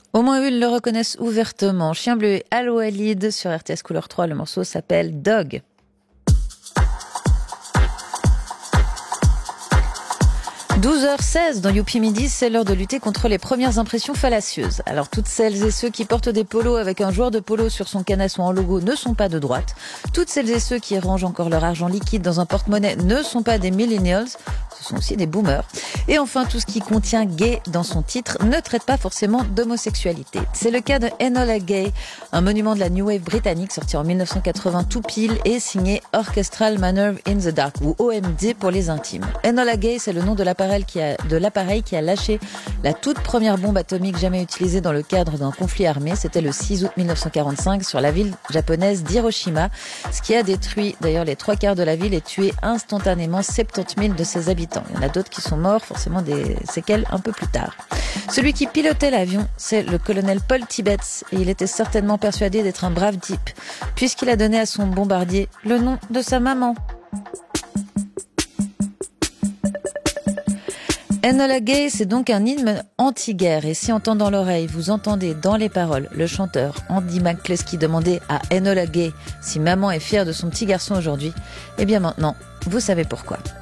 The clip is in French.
Au moins une le reconnaissent ouvertement. Chien bleu et Allo Alid sur RTS Couleur 3. Le morceau s'appelle Dog. 12h16 dans Youpi Midi, c'est l'heure de lutter contre les premières impressions fallacieuses. Alors toutes celles et ceux qui portent des polos avec un joueur de polo sur son canasson en logo ne sont pas de droite. Toutes celles et ceux qui rangent encore leur argent liquide dans un porte-monnaie ne sont pas des millennials. Ce sont aussi des boomers. Et enfin, tout ce qui contient gay dans son titre ne traite pas forcément d'homosexualité. C'est le cas de Enola Gay, un monument de la New Wave britannique sorti en 1980 tout pile et signé Orchestral Maneuver in the Dark, ou OMD pour les intimes. Enola Gay, c'est le nom de l'appareil qui a lâché la toute première bombe atomique jamais utilisée dans le cadre d'un conflit armé. C'était le 6 août 1945 sur la ville japonaise d'Hiroshima, ce qui a détruit d'ailleurs les 3/4 de la ville et tué instantanément 70 000 de ses habitants. Il y en a d'autres qui sont morts, forcément des séquelles un peu plus tard. Celui qui pilotait l'avion, c'est le colonel Paul Tibbets, et il était certainement persuadé d'être un brave type, puisqu'il a donné à son bombardier le nom de sa maman. Enola Gay, c'est donc un hymne anti-guerre. Et si en tendant l'oreille, vous entendez dans les paroles le chanteur Andy McCluskey demander à Enola Gay si maman est fière de son petit garçon aujourd'hui, eh bien maintenant, vous savez pourquoi.